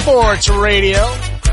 Sports Radio.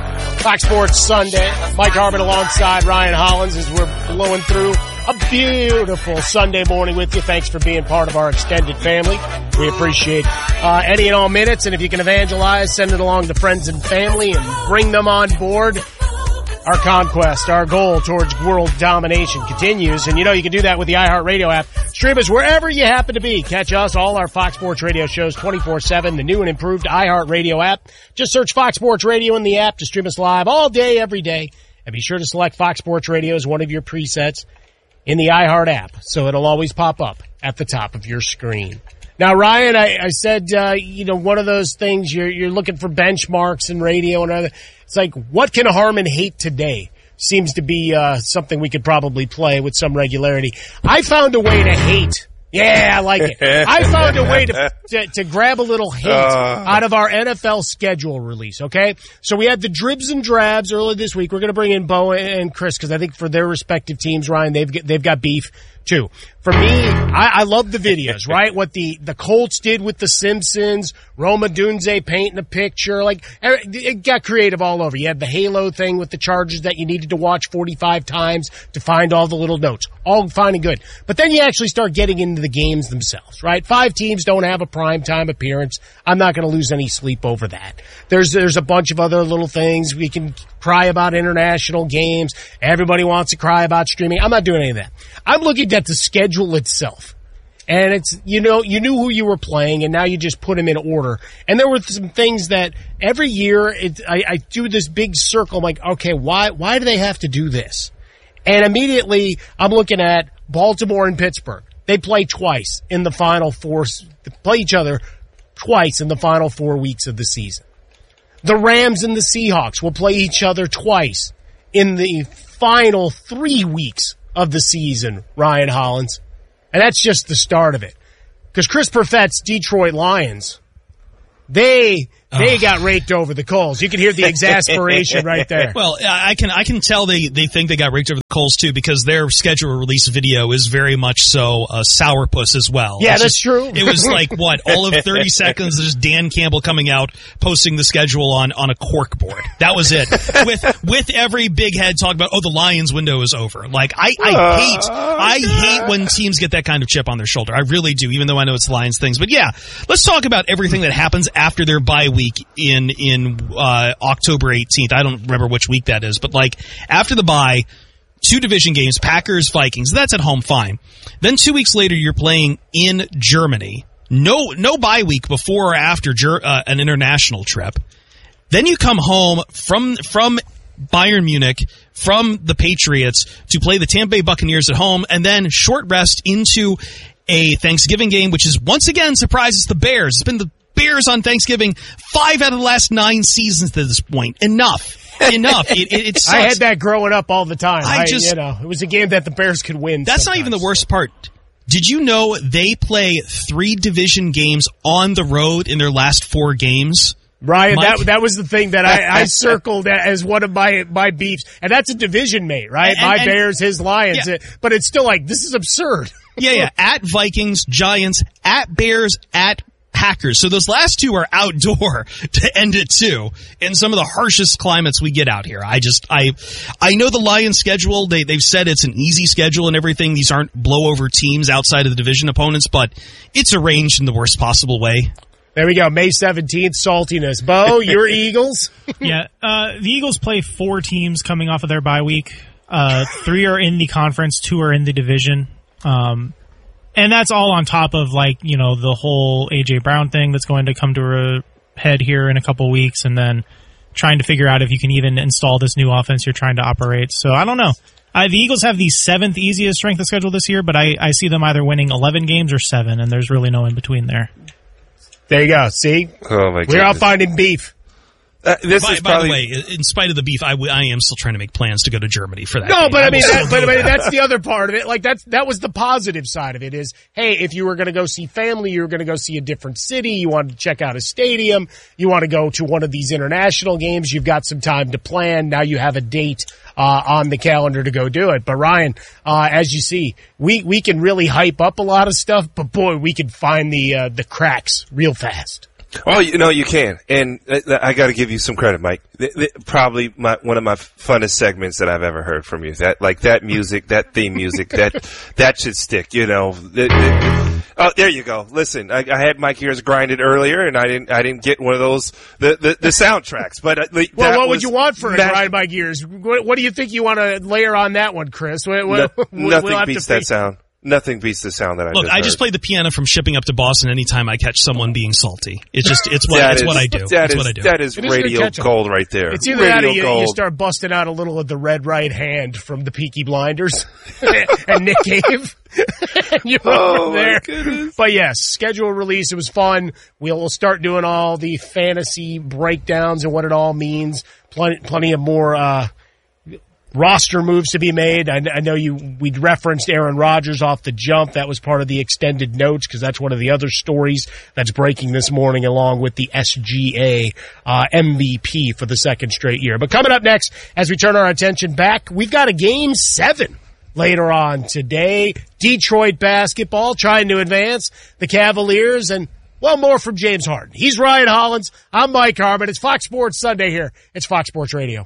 Fox Sports Sunday. Mike Harmon alongside Ryan Hollins as we're blowing through a beautiful Sunday morning with you. Thanks for being part of our extended family. We appreciate any and all minutes, and if you can evangelize, send it along to friends and family and bring them on board. Our conquest, our goal towards world domination continues, and you know you can do that with the iHeartRadio app. Stream us wherever you happen to be. Catch us, all our Fox Sports Radio shows 24/7, the new and improved iHeartRadio app. Just search Fox Sports Radio in the app to stream us live all day, every day, and be sure to select Fox Sports Radio as one of your presets in the iHeart app, so it'll always pop up at the top of your screen. Now, Ryan, I said, one of those things, you're looking for benchmarks in radio and other. It's like, what can Harmon hate today? Seems to be something we could probably play with some regularity. I found a way to hate. Yeah, I like it. I found a way to grab a little hint out of our NFL schedule release, okay? So we had the dribs and drabs earlier this week. We're going to bring in Bo and Chris because I think for their respective teams, Ryan, they've got beef too. For me, I love the videos, right? What the Colts did with the Simpsons, Rome Odunze painting a picture, like it got creative all over. You had the Halo thing with the Chargers that you needed to watch 45 times to find all the little notes. All fine and good. But then you actually start getting into the games themselves, right? 5 teams don't have a primetime appearance. I'm not going to lose any sleep over that. There's a bunch of other little things. We can cry about international games. Everybody wants to cry about streaming. I'm not doing any of that. I'm looking at the schedule itself. And it's, you knew who you were playing, and now you just put them in order. And there were some things that every year I do this big circle. I'm like, okay, why do they have to do this? And immediately I'm looking at Baltimore and Pittsburgh. They play twice in the final 4, play each other twice in the final 4 weeks of the season. The Rams and the Seahawks will play each other twice in the final 3 weeks of the season, Ryan Hollins. And that's just the start of it. Because Chris Perfett's Detroit Lions, they got raked over the coals. You can hear the exasperation right there. Well, I can tell they think they got raked over the coals too, because their schedule release video is very much so sourpuss as well. Yeah, that's true. It was like all of 30 seconds, there's Dan Campbell coming out, posting the schedule on a cork board. That was it. with every big head talking about, the Lions window is over. Like I hate when teams get that kind of chip on their shoulder. I really do, even though I know it's the Lions things. But yeah, let's talk about everything that happens after their bye week in October 18th. I don't remember which week that is, but after the bye, 2 division games, Packers, Vikings. That's at home, fine. Then 2 weeks later, you're playing in Germany. No bye week before or after an international trip. Then you come home from Bayern Munich, from the Patriots, to play the Tampa Bay Buccaneers at home, and then short rest into a Thanksgiving game, which is once again surprises the Bears. It's been the Bears on Thanksgiving 5 out of the last 9 seasons to this point. Enough. It sucks. I had that growing up all the time. It was a game that the Bears could win. That's sometimes. Not even the worst part. Did you know they play 3 division games on the road in their last 4 games? Ryan, that was the thing that I circled as one of my beefs. And that's a division mate, right? My Bears, his Lions. Yeah. But it's still this is absurd. Yeah. At Vikings, Giants, at Bears, at Packers. So those last 2 are outdoor to end it too, in some of the harshest climates we get out here. I know the Lions schedule, they've said it's an easy schedule and everything. These aren't blowover teams outside of the division opponents, but it's arranged in the worst possible way. There we go. May 17th, saltiness. Bo, your Eagles? Yeah, the Eagles play 4 teams coming off of their bye week. 3 are in the conference, 2 are in the division. And that's all on top of the whole A.J. Brown thing that's going to come to a head here in a couple weeks, and then trying to figure out if you can even install this new offense you're trying to operate. So I don't know. The Eagles have the 7th easiest strength of schedule this year, but I see them either winning 11 games or 7, and there's really no in between there. There you go. See? Oh my God. We're out finding beef. By the way, in spite of the beef, I am still trying to make plans to go to Germany for that. No, game. but I mean, that's the other part of it. That was the positive side of it is, hey, if you were going to go see family, you were going to go see a different city, you wanted to check out a stadium, you want to go to one of these international games, you've got some time to plan. Now you have a date on the calendar to go do it. But Ryan, as you see, we can really hype up a lot of stuff, but boy, we can find the cracks real fast. Oh, you can. And I got to give you some credit, Mike. Probably one of my funnest segments that I've ever heard from you. That music, that theme music, that should stick, Oh, there you go. Listen, I had Mike Ears grinded earlier, and I didn't get one of those, the soundtracks. But what would you want for a grind Mike Ears? What do you think you want to layer on that one, Chris? Nothing beats that sound. Nothing beats the sound that I just play the piano from Shipping Up to Boston anytime I catch someone being salty. It's what I do. That is radio gold right there. It's either that or you start busting out a little of the Red Right Hand from the Peaky Blinders and Nick Cave. And you're over there. Goodness. But yes, schedule release. It was fun. We'll start doing all the fantasy breakdowns and what it all means. Plenty of more, roster moves to be made. I know we'd referenced Aaron Rodgers off the jump. That was part of the extended notes because that's one of the other stories that's breaking this morning along with the SGA MVP for the second straight year. But coming up next, as we turn our attention back, we've got a Game 7 later on today. Detroit basketball trying to advance. The Cavaliers and more from James Harden. He's Ryan Hollins. I'm Mike Harmon. It's Fox Sports Sunday here. It's Fox Sports Radio.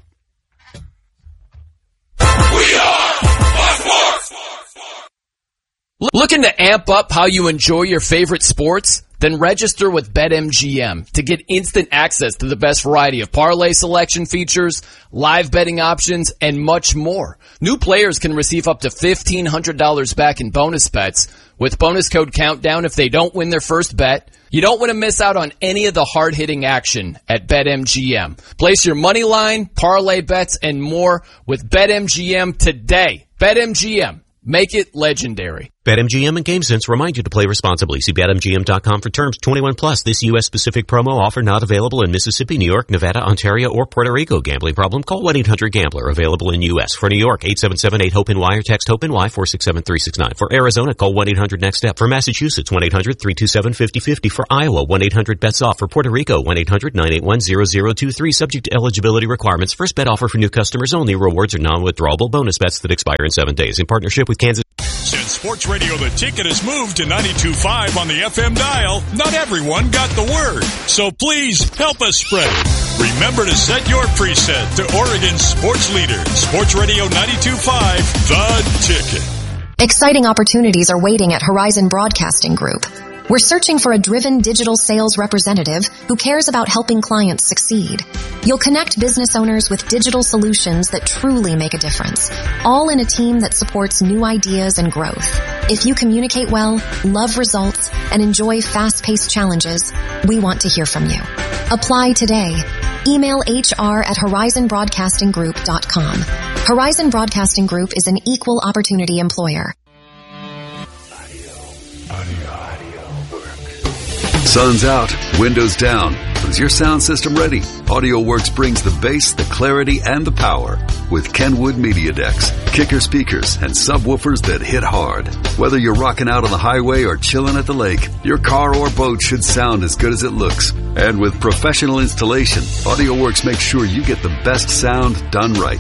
We are Fox Sports! Looking to amp up how you enjoy your favorite sports? Then register with BetMGM to get instant access to the best variety of parlay selection features, live betting options, and much more. New players can receive up to $1,500 back in bonus bets with bonus code Countdown if they don't win their first bet. You don't want to miss out on any of the hard-hitting action at BetMGM. Place your money line, parlay bets, and more with BetMGM today. BetMGM. Make it legendary. BetMGM and GameSense remind you to play responsibly. See BetMGM.com for terms. 21 plus. This U.S.-specific promo offer not available in Mississippi, New York, Nevada, Ontario, or Puerto Rico. Gambling problem? Call 1-800-GAMBLER. Available in U.S. For New York, 877-8-HOPE-NY or text HOPE-NY 467-369. For Arizona, call 1-800-NEXT-STEP. For Massachusetts, 1-800-327-5050. For Iowa, 1-800-BETS-OFF. For Puerto Rico, 1-800-981-0023. Subject to eligibility requirements. First bet offer for new customers only. Rewards are non-withdrawable bonus bets that expire in 7 days. In partnership with Kansas. Since Sports Radio The Ticket has moved to 92.5 on the FM dial, not everyone got the word. So please help us spread it. Remember to set your preset to Oregon's sports leader, Sports Radio 92.5, The Ticket. Exciting opportunities are waiting at Horizon Broadcasting Group. We're searching for a driven digital sales representative who cares about helping clients succeed. You'll connect business owners with digital solutions that truly make a difference, all in a team that supports new ideas and growth. If you communicate well, love results, and enjoy fast-paced challenges, we want to hear from you. Apply today. Email hr@horizonbroadcastinggroup.com. Horizon Broadcasting Group is an equal opportunity employer. Sun's out, windows down. Is your sound system ready? AudioWorks brings the bass, the clarity, and the power with Kenwood Media Decks, kicker speakers, and subwoofers that hit hard. Whether you're rocking out on the highway or chilling at the lake, your car or boat should sound as good as it looks. And with professional installation, AudioWorks makes sure you get the best sound done right.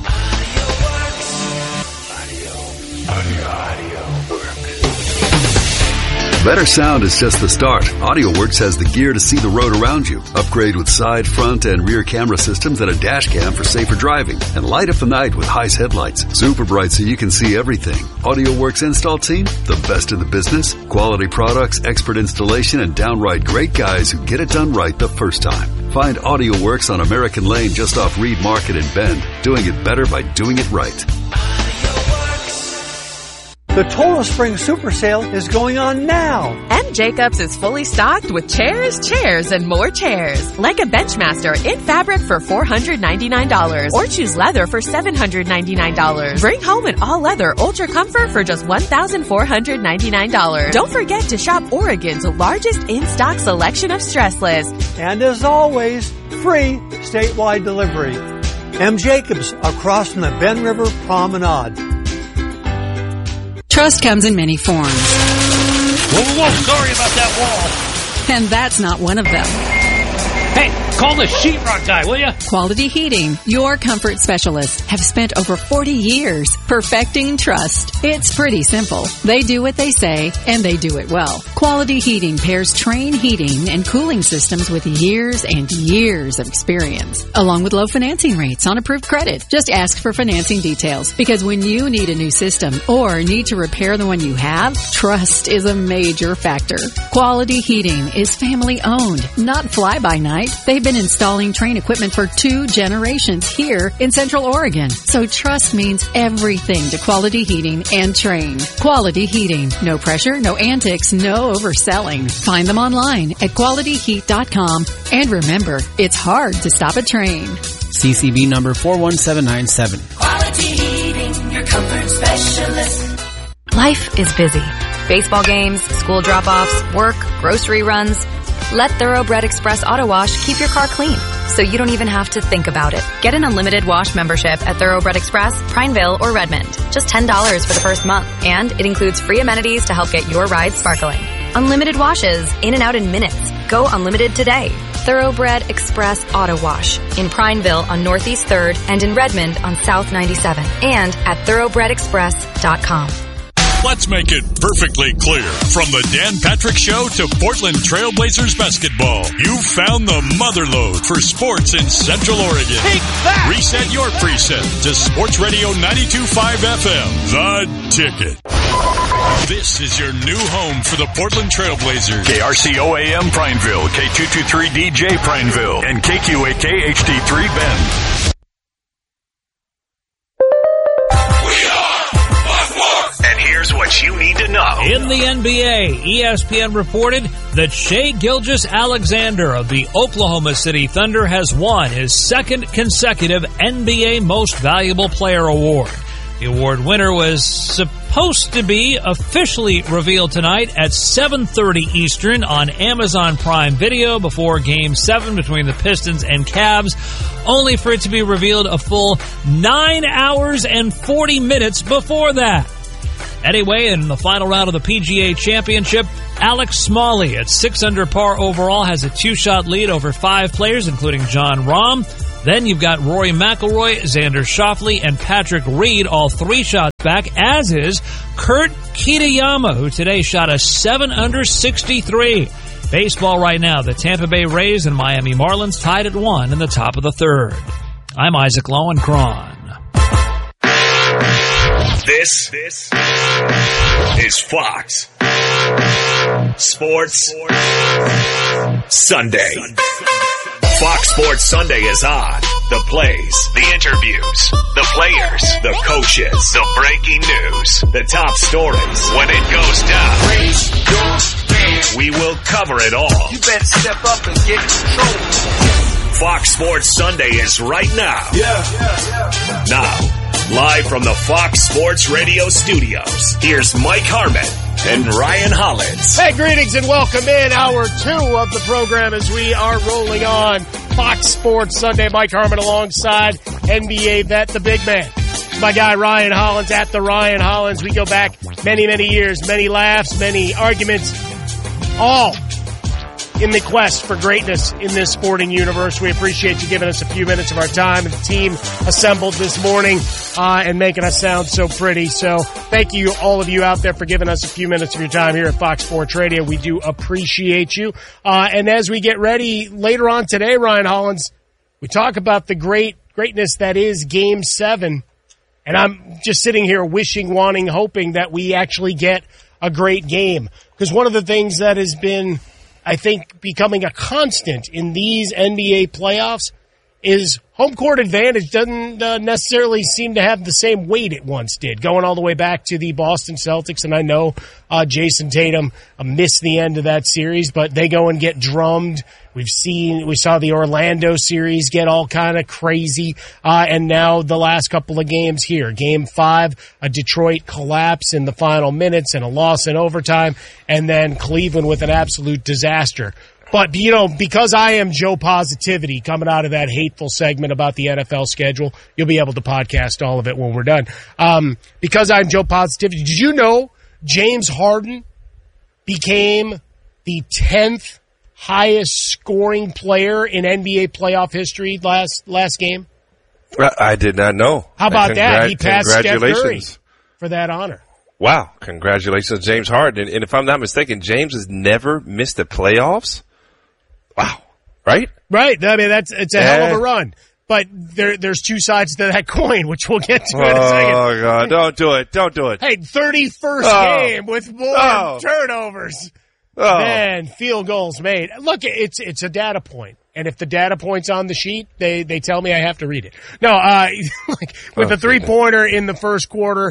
Better sound is just the start. AudioWorks has the gear to see the road around you. Upgrade with side, front, and rear camera systems and a dash cam for safer driving. And light up the night with Heis headlights. Super bright so you can see everything. AudioWorks install team, the best in the business. Quality products, expert installation, and downright great guys who get it done right the first time. Find AudioWorks on American Lane just off Reed Market in Bend. Doing it better by doing it right. The Total Spring Super Sale is going on now. M. Jacobs is fully stocked with chairs, and more chairs. Like a Benchmaster in fabric for $499 or choose leather for $799. Bring home an all-leather Ultra Comfort for just $1,499. Don't forget to shop Oregon's largest in-stock selection of stressless. And as always, free statewide delivery. M. Jacobs across from the Ben River Promenade. Trust comes in many forms. Whoa, sorry about that wall. And that's not one of them. Hey, Call the sheetrock guy, will you? Quality Heating, your comfort specialists, have spent over 40 years perfecting trust. It's pretty simple. They do what they say, and they do it well. Quality Heating pairs Trane heating and cooling systems with years and years of experience, along with low financing rates on approved credit. Just ask for financing details, because when you need a new system or need to repair the one you have, trust is a major factor. Quality Heating is family owned, not fly by night. They've been installing Trane equipment for 2 generations here in Central Oregon. So trust means everything to Quality Heating and Trane. Quality Heating. No pressure, no antics, no overselling. Find them online at qualityheat.com. And remember, it's hard to stop a Trane. CCB number 41797. Quality Heating, your comfort specialist. Life is busy. Baseball games, school drop-offs, work, grocery runs. Let Thoroughbred Express Auto Wash keep your car clean, so you don't even have to think about it. Get an unlimited wash membership at Thoroughbred Express, Prineville, or Redmond. Just $10 for the first month, and it includes free amenities to help get your ride sparkling. Unlimited washes, in and out in minutes. Go unlimited today. Thoroughbred Express Auto Wash in Prineville on Northeast 3rd and in Redmond on South 97, and at thoroughbredexpress.com. Let's make it perfectly clear. From the Dan Patrick Show to Portland Trailblazers basketball, you found the motherlode for sports in Central Oregon. Take that! Reset your preset to Sports Radio 92.5 FM, The Ticket. This is your new home for the Portland Trailblazers. KRCO-AM Prineville, K223DJ Prineville, and KQAK HD3 Bend. Here's what you need to know. In the NBA, ESPN reported that Shai Gilgeous-Alexander of the Oklahoma City Thunder has won his 2nd consecutive NBA Most Valuable Player award. The award winner was supposed to be officially revealed tonight at 7:30 Eastern on Amazon Prime Video before Game 7 between the Pistons and Cavs, only for it to be revealed a full 9 hours and 40 minutes before that. Anyway, in the final round of the PGA Championship, Alex Smalley at 6 under par overall has a 2-shot lead over 5 players, including Jon Rahm. Then you've got Rory McIlroy, Xander Schauffele, and Patrick Reed, all 3 shots back, as is Kurt Kitayama, who today shot a 7 under 63. Baseball right now, the Tampa Bay Rays and Miami Marlins tied at 1 in the top of the 3rd. I'm Isaac Lowenkron. This is Fox Sports Sunday. Fox Sports Sunday is on. The plays, the interviews, the players, the coaches, the breaking news, the top stories. When it goes down, raise your hand. We will cover it all. You better step up and get in control. Fox Sports Sunday is right now. Now, live from the Fox Sports Radio studios, here's Mike Harmon and Ryan Hollins. Hey, greetings and welcome in hour 2 of the program as we are rolling on Fox Sports Sunday. Mike Harmon alongside NBA vet, the big man. My guy Ryan Hollins at the Ryan Hollins. We go back many, many years, many laughs, many arguments, all in the quest for greatness in this sporting universe. We appreciate you giving us a few minutes of our time. The team assembled this morning and making us sound so pretty. So thank you, all of you out there, for giving us a few minutes of your time here at Fox Sports Radio. We do appreciate you. And as we get ready later on today, Ryan Hollins, we talk about the greatness that is Game 7. And I'm just sitting here wishing, wanting, hoping that we actually get a great game. Because one of the things that has been, I think, becoming a constant in these NBA playoffs is home court advantage doesn't necessarily seem to have the same weight it once did, going all the way back to the Boston Celtics. And I know Jason Tatum missed the end of that series, but they go and get drummed. We saw the Orlando series get all kind of crazy. And now the last couple of games here, Game 5, a Detroit collapse in the final minutes and a loss in overtime, and then Cleveland with an absolute disaster. But, you know, because I am Joe Positivity coming out of that hateful segment about the NFL schedule, you'll be able to podcast all of it when we're done. Because I'm Joe Positivity, did you know James Harden became the 10th highest scoring player in NBA playoff history last game? I did not know. How about that? He passed Steph Curry for that honor. Wow. Congratulations, James Harden. And if I'm not mistaken, James has never missed the playoffs. Wow. Right? Right. I mean, it's a hell of a run. But there's two sides to that coin, which we'll get to in a second. Oh, God. Don't do it. Don't do it. Hey, 31st game with more turnovers than field goals made. Look, it's a data point. And if the data point's on the sheet, they tell me I have to read it. No, with a three-pointer in the first quarter,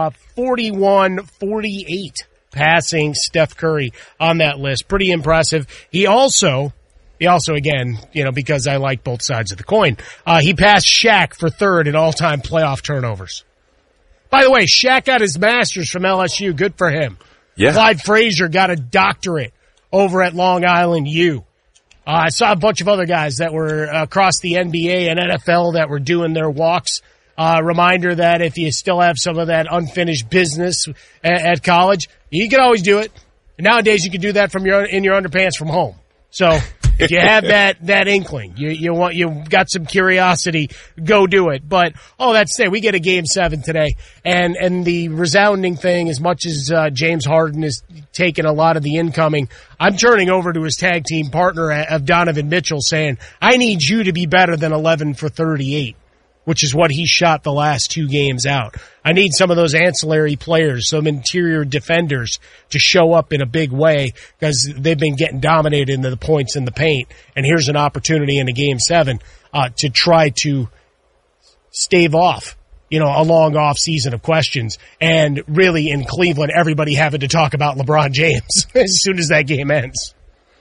41-48 passing Steph Curry on that list. Pretty impressive. He also, again, because I like both sides of the coin, he passed Shaq for third in all-time playoff turnovers. By the way, Shaq got his master's from LSU. Good for him. Yeah. Clyde Frazier got a doctorate over at Long Island U. I saw a bunch of other guys that were across the NBA and NFL that were doing their walks. Reminder that if you still have some of that unfinished business at college, you can always do it. And nowadays you can do that in your underpants from home. So if you have that inkling, you got some curiosity, go do it. But that's to say, we get a Game 7 today, and the resounding thing, as much as James Harden is taking a lot of the incoming, I'm turning over to his tag team partner of Donovan Mitchell, saying, I need you to be better than 11 for 38. Which is what he shot the last two games out. I need some of those ancillary players, some interior defenders to show up in a big way because they've been getting dominated into the points in the paint. And here's an opportunity in a Game 7 to try to stave off, a long off season of questions. And really in Cleveland, everybody having to talk about LeBron James as soon as that game ends.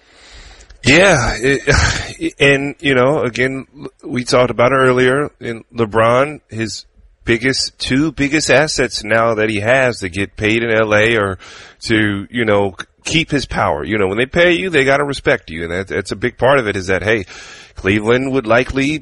Yeah, and again, we talked about it earlier. In LeBron, his two biggest assets now that he has to get paid in LA or to keep his power. When they pay you, they got to respect you, and that's a big part of it. Is that Cleveland would likely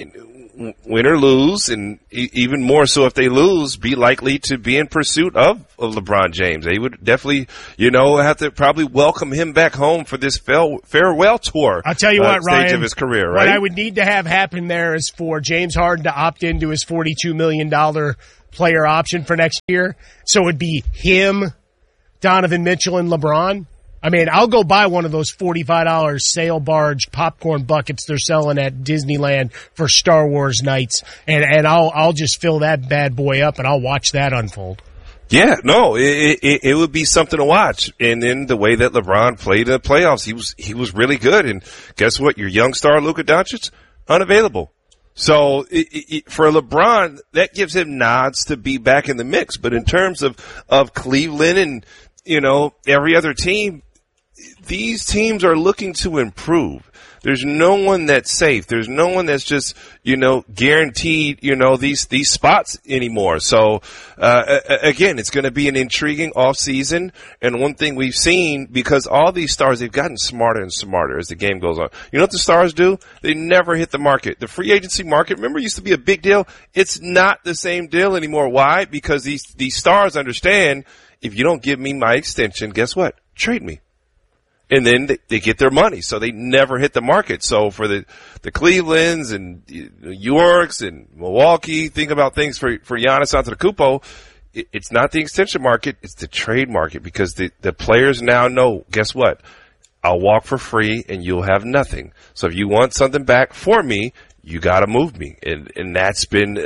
win or lose, and even more so if they lose, be likely to be in pursuit of LeBron James. They would definitely, have to probably welcome him back home for this farewell tour. I'll tell you what, stage Ryan, of his career, right? What I would need to have happen there is for James Harden to opt into his $42 million player option for next year. So it'd be him, Donovan Mitchell, and LeBron. I mean, I'll go buy one of those $45 sail barge popcorn buckets they're selling at Disneyland for Star Wars nights, and I'll just fill that bad boy up, and I'll watch that unfold. Yeah, no, it would be something to watch. And then the way that LeBron played in the playoffs, he was really good. And guess what? Your young star, Luka Doncic, unavailable. So for LeBron, that gives him nods to be back in the mix. But in terms of Cleveland and, every other team, these teams are looking to improve. There's no one that's safe. There's no one that's just, guaranteed, these spots anymore. So, again, it's going to be an intriguing off season. And one thing we've seen, because all these stars, they've gotten smarter and smarter as the game goes on. You know what the stars do? They never hit the market. The free agency market, remember, used to be a big deal. It's not the same deal anymore. Why? Because these stars understand, if you don't give me my extension, guess what? Trade me. And then they get their money, so they never hit the market. So for the Clevelands and New Yorks and Milwaukee, think about things for Giannis Antetokounmpo. It's not the extension market, it's the trade market, because the players now know, guess what? I'll walk for free and you'll have nothing. So if you want something back for me, you got to move me. And that's been,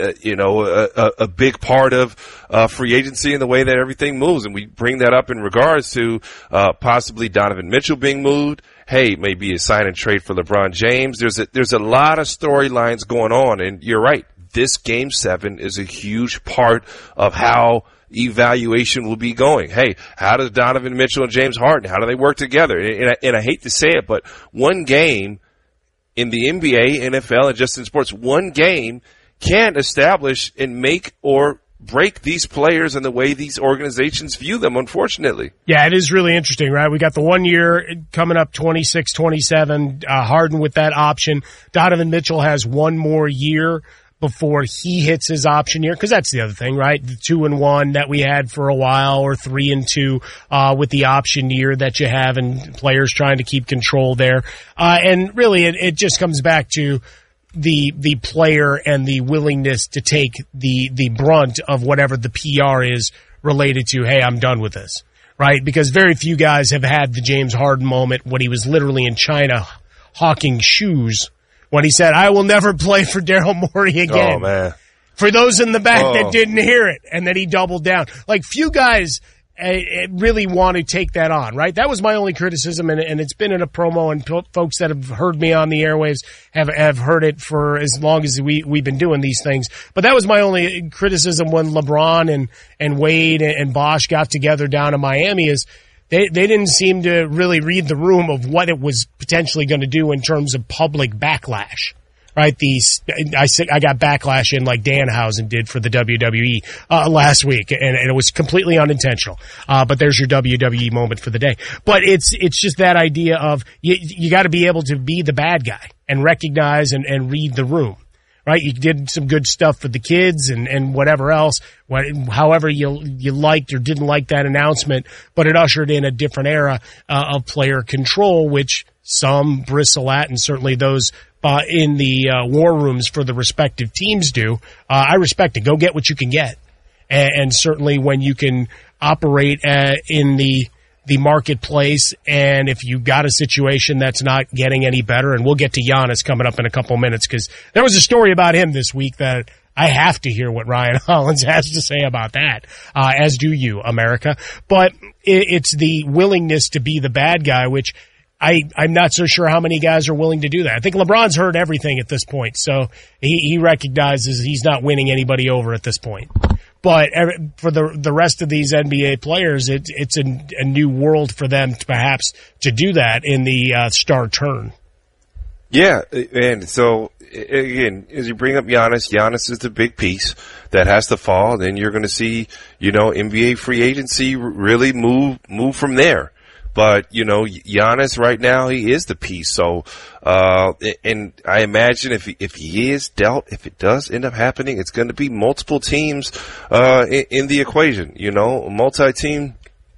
a big part of free agency and the way that everything moves. And we bring that up in regards to possibly Donovan Mitchell being moved. Hey, maybe a sign and trade for LeBron James. There's a lot of storylines going on. And you're right. This Game 7 is a huge part of how evaluation will be going. Hey, how does Donovan Mitchell and James Harden, how do they work together? And I hate to say it, but one game in the NBA, NFL, and just in sports, one game can establish and make or break these players and the way these organizations view them, unfortunately. Yeah, it is really interesting, right? We got the 1 year coming up, 26, 27, Harden with that option. Donovan Mitchell has one more year before he hits his option year, because that's the other thing, right? The 2-1 that we had for a while, or 3-2 with the option year that you have, and players trying to keep control there. And really, it just comes back to the player and the willingness to take the brunt of whatever the PR is related to, hey, I'm done with this, right? Because very few guys have had the James Harden moment when he was literally in China hawking shoes when he said, I will never play for Daryl Morey again. Oh, man. For those in the back that didn't hear it, and then he doubled down. Like, few guys really want to take that on, right? That was my only criticism, and it's been in a promo, and folks that have heard me on the airwaves have heard it for as long as we've been doing these things. But that was my only criticism when LeBron and Wade and Bosh got together down in Miami, is they didn't seem to really read the room of what it was potentially going to do in terms of public backlash. Right, I got backlash in like Danhausen did for the WWE last week, and it was completely unintentional. But there's your WWE moment for the day. But it's just that idea of you got to be able to be the bad guy and recognize and read the room. Right, you did some good stuff for the kids and whatever else, however you liked or didn't like that announcement, but it ushered in a different era of player control, which some bristle at, and certainly those in the war rooms for the respective teams do. I respect it. Go get what you can get. And certainly when you can operate in the marketplace, and if you got a situation that's not getting any better, and we'll get to Giannis coming up in a couple minutes, because there was a story about him this week that I have to hear what Ryan Hollins has to say about that, as do you, America. But it's the willingness to be the bad guy, which I'm not so sure how many guys are willing to do that. I think LeBron's heard everything at this point, so he recognizes he's not winning anybody over at this point. But for the rest of these NBA players, it's a new world for them to perhaps to do that in the star turn. Yeah, and so again, as you bring up Giannis is the big piece that has to fall. Then you're going to see, NBA free agency really move from there. But, Giannis right now, he is the piece. So, and I imagine if he is dealt, if it does end up happening, it's going to be multiple teams, in the equation, multi-team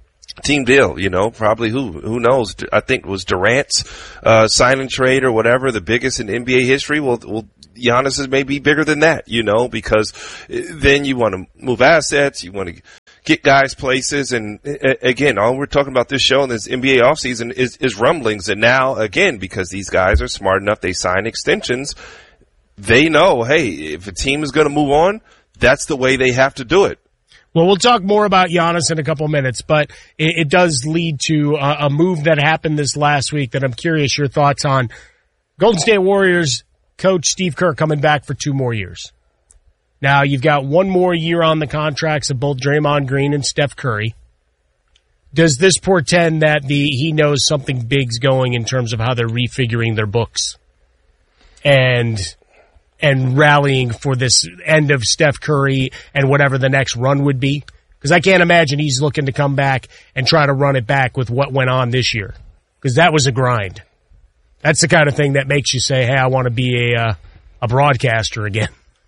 deal, probably who knows? I think it was Durant's, sign and trade or whatever, the biggest in NBA history. Well, Giannis is maybe bigger than that, because then you want to move assets, you want to get guys places, and again, all we're talking about this show and this NBA offseason is rumblings. And now, again, because these guys are smart enough, they sign extensions, they know, hey, if a team is going to move on, that's the way they have to do it. Well, we'll talk more about Giannis in a couple minutes, but it does lead to a move that happened this last week that I'm curious your thoughts on. Golden State Warriors coach Steve Kerr coming back for 2 more years. Now, you've got 1 more year on the contracts of both Draymond Green and Steph Curry. Does this portend that he knows something big's going in terms of how they're refiguring their books and rallying for this end of Steph Curry and whatever the next run would be? Because I can't imagine he's looking to come back and try to run it back with what went on this year, because that was a grind. That's the kind of thing that makes you say, hey, I want to be a broadcaster again.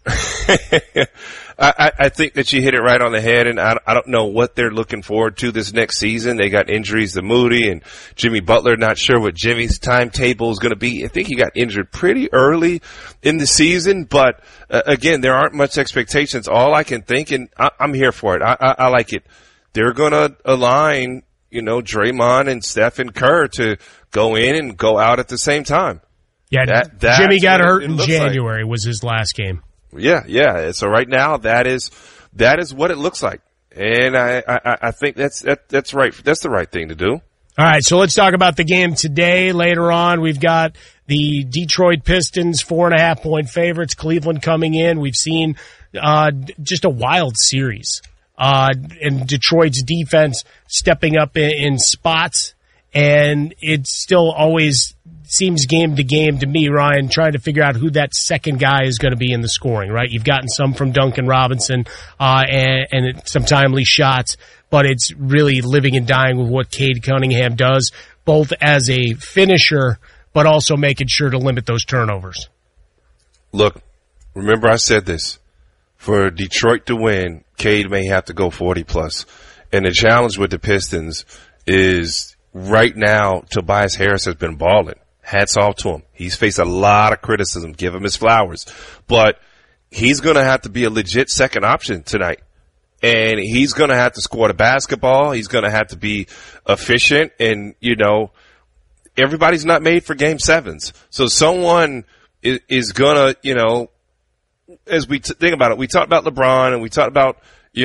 I think that you hit it right on the head, and I don't know what they're looking forward to this next season. They got injuries to Moody and Jimmy Butler. Not sure what Jimmy's timetable is going to be. I think he got injured pretty early in the season, but again, there aren't much expectations. All I can think, and I'm here for it. I like it. They're going to align, Draymond and Steph and Kerr to go in and go out at the same time. Yeah, Jimmy got hurt in January was his last game. Yeah. So right now, that is what it looks like, and I think that's right. That's the right thing to do. All right, so let's talk about the game today. Later on, we've got the Detroit Pistons 4.5-point favorites. Cleveland coming in. We've seen just a wild series, and Detroit's defense stepping up in spots, and it still always seems game to game to me, Ryan, trying to figure out who that second guy is going to be in the scoring, right? You've gotten some from Duncan Robinson, and some timely shots, but it's really living and dying with what Cade Cunningham does, both as a finisher, but also making sure to limit those turnovers. Look, remember I said this. For Detroit to win, Cade may have to go 40+. And the challenge with the Pistons is right now, Tobias Harris has been balling. Hats off to him. He's faced a lot of criticism. Give him his flowers. But he's going to have to be a legit second option tonight. And he's going to have to score the basketball. He's going to have to be efficient. And, everybody's not made for game sevens. So someone is going to, as we think about it, we talked about LeBron and we talked about,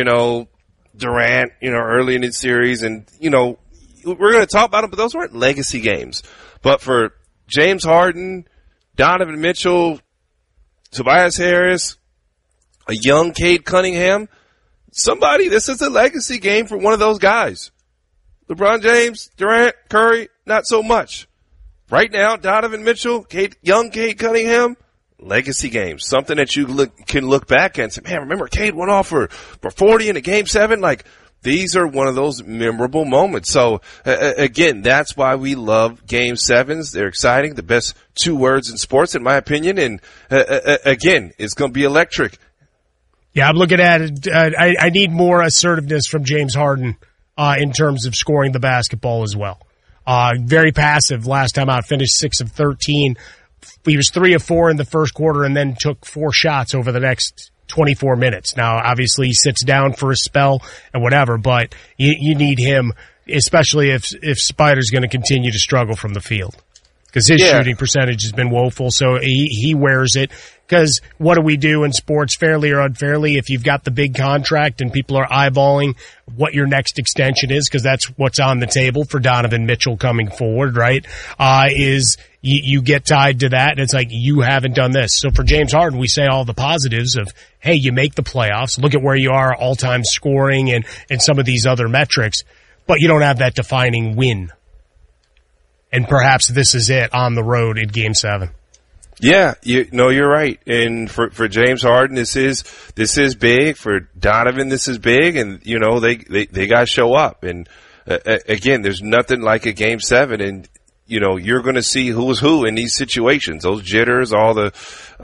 Durant, early in the series. And, we're going to talk about them, but those weren't legacy games. But for James Harden, Donovan Mitchell, Tobias Harris, a young Cade Cunningham, this is a legacy game for one of those guys. LeBron James, Durant, Curry, not so much. Right now, Donovan Mitchell, young Cade Cunningham, legacy games. Something that you can look back at and say, man, remember Cade went off for 40 in a game 7? Like, these are one of those memorable moments. So, again, that's why we love game 7s. They're exciting. The best 2 words in sports, in my opinion. And, again, it's going to be electric. Yeah, I'm looking at it. I need more assertiveness from James Harden in terms of scoring the basketball as well. Very passive last time out, finished 6 of 13. He was 3 of 4 in the first quarter and then took 4 shots over the next 24 minutes. Now, obviously, he sits down for a spell and whatever, but you need him, especially if Spider's going to continue to struggle from the field. Because his shooting percentage has been woeful, so he wears it. Because what do we do in sports, fairly or unfairly, if you've got the big contract and people are eyeballing what your next extension is, because that's what's on the table for Donovan Mitchell coming forward, right, is you get tied to that, and it's like, you haven't done this. So for James Harden, we say all the positives of, hey, you make the playoffs, look at where you are, all-time scoring and some of these other metrics, but you don't have that defining win. And perhaps this is it on the road in Game 7. Yeah, you're right. And for James Harden, this is big. For Donovan, this is big. And they got to show up. And again, there's nothing like a Game 7. And you're going to see who's who in these situations. Those jitters, all the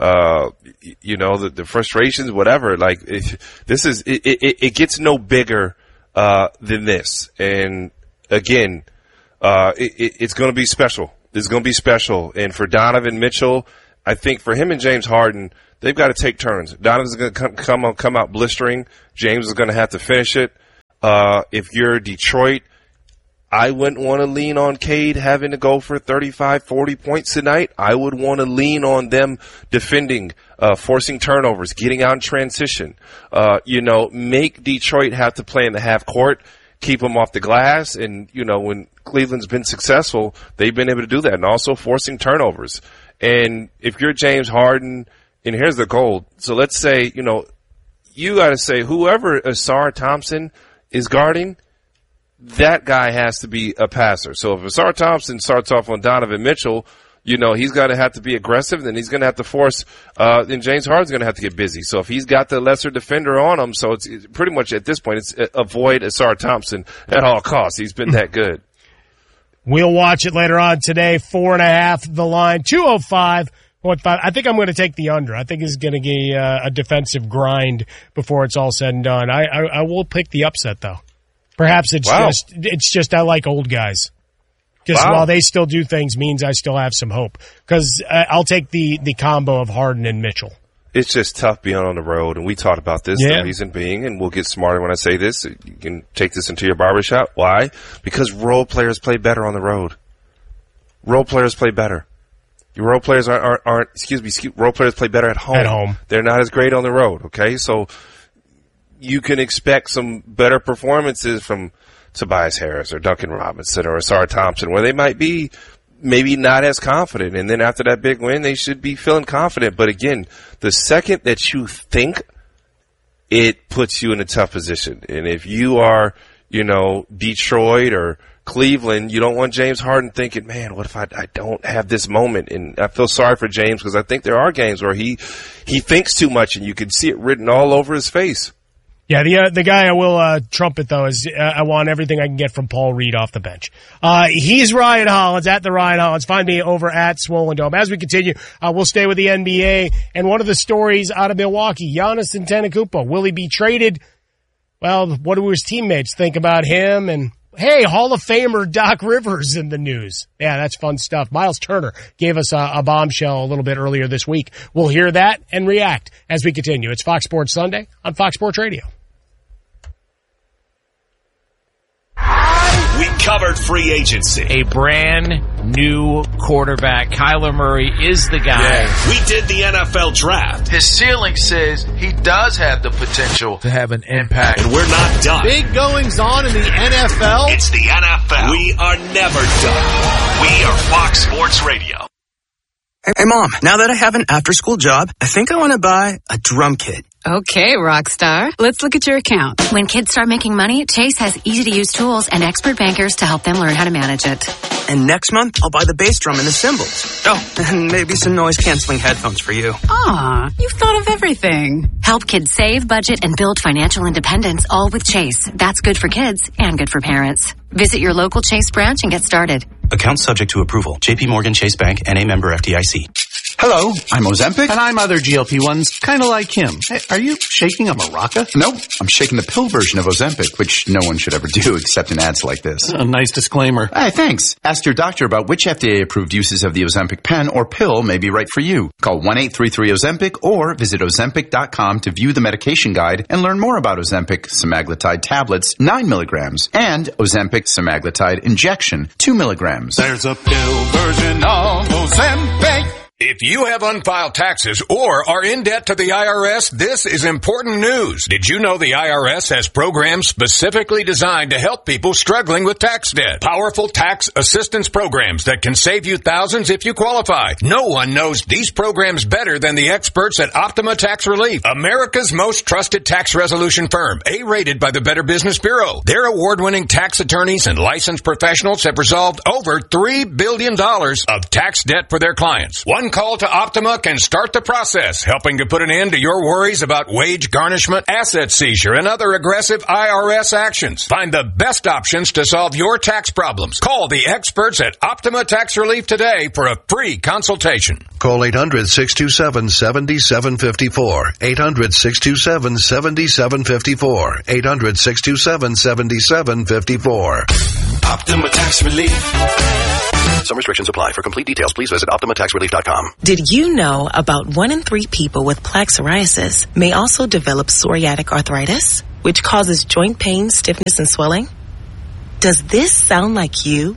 the frustrations, whatever. Like it gets no bigger than this. And again. It's going to be special. It's going to be special. And for Donovan Mitchell, I think for him and James Harden, they've got to take turns. Donovan's going to come out blistering. James is going to have to finish it. If you're Detroit, I wouldn't want to lean on Cade having to go for 35, 40 points tonight. I would want to lean on them defending, forcing turnovers, getting out in transition. Make Detroit have to play in the half court. Keep them off the glass, and when Cleveland's been successful, they've been able to do that, and also forcing turnovers. And if you're James Harden, and here's the goal. So let's say you got to say whoever Asar Thompson is guarding, that guy has to be a passer. So if Asar Thompson starts off on Donovan Mitchell, he's got to have to be aggressive, then he's going to have to force, then James Harden's going to have to get busy. So if he's got the lesser defender on him, so it's pretty much at this point, it's avoid Asar Thompson at all costs. He's been that good. We'll watch it later on today. 4.5, the line, 205.5. I think I'm going to take the under. I think it's going to be a defensive grind before it's all said and done. I will pick the upset though. Perhaps it's just I like old guys. Because while they still do things means I still have some hope. Because I'll take the combo of Harden and Mitchell. It's just tough being on the road, and we talked about this, the reason being, and we'll get smarter when I say this. You can take this into your barbershop. Why? Because role players play better on the road. Role players play better. Your role players role players play better at home. At home. They're not as great on the road, okay? So you can expect some better performances from Tobias Harris or Duncan Robinson or Asar Thompson, where they might be maybe not as confident. And then after that big win, they should be feeling confident. But again, the second that you think, it puts you in a tough position. And if you are, Detroit or Cleveland, you don't want James Harden thinking, man, what if I don't have this moment? And I feel sorry for James because I think there are games where he thinks too much and you can see it written all over his face. Yeah, the guy I will trumpet, though, is I want everything I can get from Paul Reed off the bench. He's Ryan Hollins, at the Ryan Hollins. Find me over at Swollen Dome. As we continue, we'll stay with the NBA. And one of the stories out of Milwaukee, Giannis Antetokounmpo. Will he be traded? Well, what do his teammates think about him? And, hey, Hall of Famer Doc Rivers in the news. Yeah, that's fun stuff. Miles Turner gave us a bombshell a little bit earlier this week. We'll hear that and react as we continue. It's Fox Sports Sunday on Fox Sports Radio. We covered free agency. A brand new quarterback. Kyler Murray is the guy. Yeah. We did the NFL draft. His ceiling says he does have the potential to have an impact. And we're not done. Big goings on in the NFL. It's the NFL. We are never done. We are Fox Sports Radio. Hey, Mom, now that I have an after-school job, I think I want to buy a drum kit. Okay, Rockstar. Let's look at your account. When kids start making money, Chase has easy-to-use tools and expert bankers to help them learn how to manage it. And next month, I'll buy the bass drum and the cymbals. Oh, and maybe some noise-canceling headphones for you. Aw, you've thought of everything. Help kids save, budget, and build financial independence, all with Chase. That's good for kids and good for parents. Visit your local Chase branch and get started. Account subject to approval. JP Morgan Chase Bank, N.A. member FDIC. Hello, I'm Ozempic, and I'm other GLP-1s, kind of like him. Hey, are you shaking a maraca? Nope, I'm shaking the pill version of Ozempic, which no one should ever do except in ads like this. A nice disclaimer. Hey, thanks. Ask your doctor about which FDA-approved uses of the Ozempic pen or pill may be right for you. Call 1-833-OZEMPIC or visit Ozempic.com to view the medication guide and learn more about Ozempic semaglutide tablets, 9 milligrams, and Ozempic semaglutide injection, 2 milligrams. There's a pill version of Ozempic. If you have unfiled taxes or are in debt to the IRS, this is important news. Did you know the IRS has programs specifically designed to help people struggling with tax debt? Powerful tax assistance programs that can save you thousands if you qualify. No one knows these programs better than the experts at Optima Tax Relief, America's most trusted tax resolution firm, A-rated by the Better Business Bureau. Their award-winning tax attorneys and licensed professionals have resolved over $3 billion of tax debt for their clients. One call to Optima can start the process, helping to put an end to your worries about wage garnishment, asset seizure, and other aggressive IRS actions. Find the best options to solve your tax problems. Call the experts at Optima Tax Relief today for a free consultation. Call 800-627-7754. 800-627-7754. 800-627-7754. Optima Tax Relief. Some restrictions apply. For complete details, please visit OptimaTaxRelief.com. Did you know about 1 in 3 people with plaque psoriasis may also develop psoriatic arthritis, which causes joint pain, stiffness, and swelling? Does this sound like you?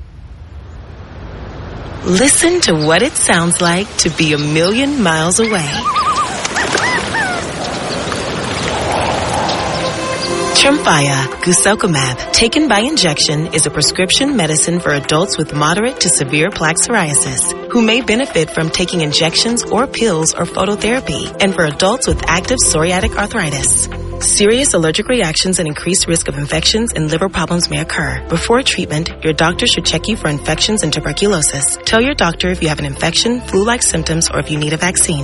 Listen to what it sounds like to be a million miles away. Tremfya guselkumab, taken by injection, is a prescription medicine for adults with moderate to severe plaque psoriasis who may benefit from taking injections or pills or phototherapy, and for adults with active psoriatic arthritis. Serious allergic reactions and increased risk of infections and liver problems may occur. Before treatment, your doctor should check you for infections and tuberculosis. Tell your doctor if you have an infection, flu-like symptoms, or if you need a vaccine.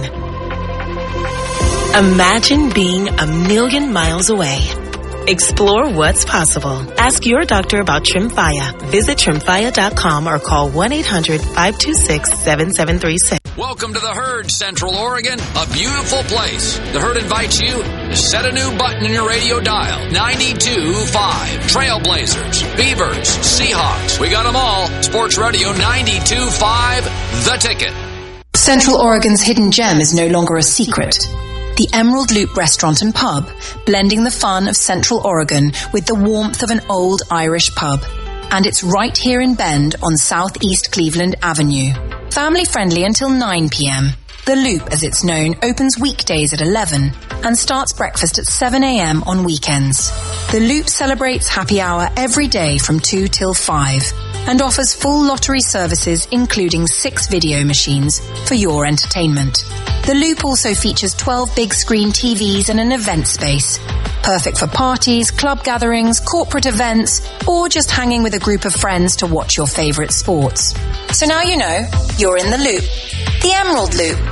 Imagine being a million miles away. Explore what's possible. Ask your doctor about Tremfya. Visit Tremfya.com or call 1-800-526-7736. Welcome to the Herd, Central Oregon, a beautiful place. The Herd invites you to set a new button in your radio dial. 92.5. Trailblazers, Beavers, Seahawks. We got them all. Sports Radio 92.5, The Ticket. Central Oregon's hidden gem is no longer a secret. The Emerald Loop Restaurant and Pub, blending the fun of Central Oregon with the warmth of an old Irish pub. And it's right here in Bend on Southeast Cleveland Avenue. Family friendly until 9 p.m. The Loop, as it's known, opens weekdays at 11 and starts breakfast at 7 a.m. on weekends. The Loop celebrates happy hour every day from 2 till 5 and offers full lottery services including 6 video machines for your entertainment. The Loop also features 12 big screen TVs and an event space. Perfect for parties, club gatherings, corporate events, or just hanging with a group of friends to watch your favorite sports. So now you know, you're in the Loop. The Emerald Loop.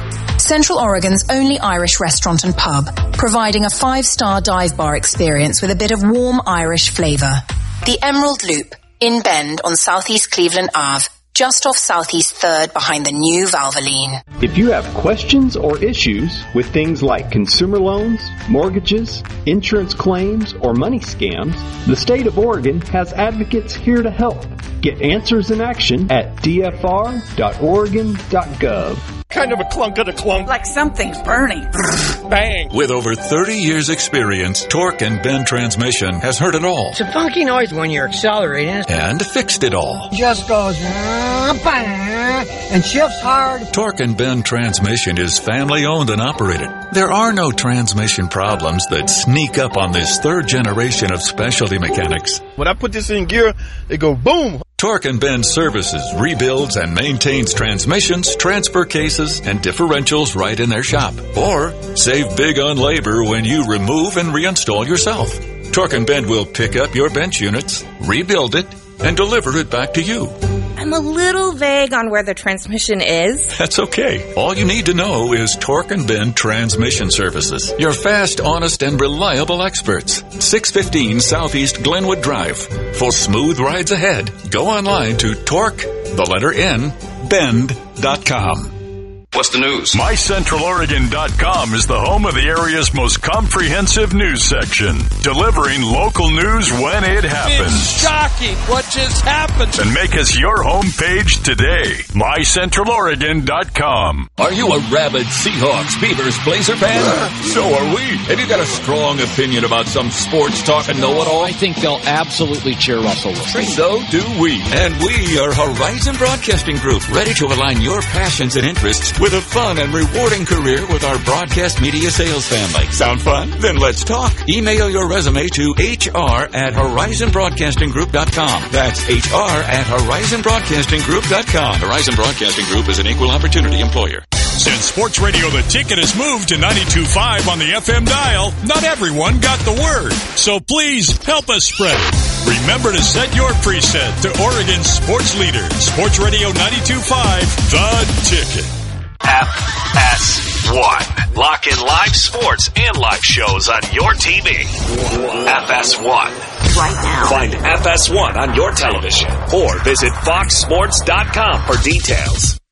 Central Oregon's only Irish restaurant and pub, providing a 5-star dive bar experience with a bit of warm Irish flavour. The Emerald Loop, in Bend on Southeast Cleveland Ave, just off Southeast 3rd behind the new Valvoline. If you have questions or issues with things like consumer loans, mortgages, insurance claims, or money scams, the state of Oregon has advocates here to help. Get answers in action at dfr.oregon.gov. Kind of a clunk of the clunk. Like something's burning. Bang. With over 30 years experience, Torque and Bend Transmission has heard it all. It's a funky noise when you're accelerating. And fixed it all. Just goes bang and shifts hard. Torque and Bend Transmission is family owned and operated. There are no transmission problems that sneak up on this third generation of specialty mechanics. When I put this in gear, it go boom. Torque and Bend services, rebuilds, and maintains transmissions, transfer cases, and differentials right in their shop. Or save big on labor when you remove and reinstall yourself. Torque and Bend will pick up your bench units, rebuild it, and deliver it back to you. I'm a little vague on where the transmission is. That's okay. All you need to know is Torque and Bend Transmission Services. Your fast, honest, and reliable experts. 615 Southeast Glenwood Drive. For smooth rides ahead, go online to Bend.com. What's the news? MyCentralOregon.com is the home of the area's most comprehensive news section, delivering local news when it happens. It's shocking what just happened. And make us your homepage today. MyCentralOregon.com. Are you a rabid Seahawks, Beavers, Blazer fan? So are we. Have you got a strong opinion about some sports talk and know-it-all? I think they'll absolutely cheer Russell Wilson. So do we. And we are Horizon Broadcasting Group, ready to align your passions and interests with a fun and rewarding career with our broadcast media sales family. Sound fun? Then let's talk. Email your resume to hr@horizonbroadcastinggroup.com. That's hr@horizonbroadcastinggroup.com. Horizon Broadcasting Group is an equal opportunity employer. Since Sports Radio The Ticket has moved to 92.5 on the FM dial, not everyone got the word. So please help us spread it. Remember to set your preset to Oregon's sports leader, Sports Radio 92.5, The Ticket. FS1. Lock in live sports and live shows on your TV. FS1. Right now. Find FS1 on your television or visit foxsports.com for details.